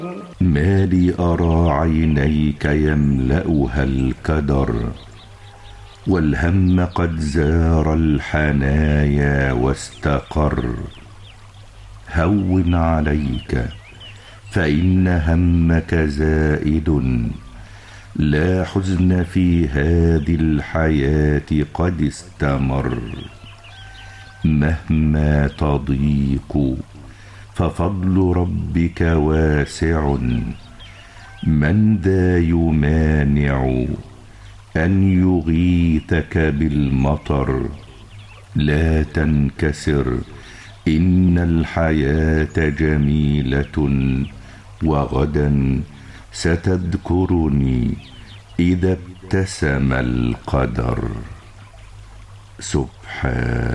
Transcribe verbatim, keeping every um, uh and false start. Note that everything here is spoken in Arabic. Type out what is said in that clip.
ما لي أرى عينيك يملأها الكدر، والهم قد زار الحنايا واستقر. هون عليك فإن همك زائد، لا حزن في هذه الحياة قد استمر. مهما تضيق ففضل ربك واسع، من ذا يمانع أن يغيثك بالمطر. لا تنكسر، إن الحياة جميلة، وغدا ستذكرني إذا ابتسم القدر. سبحان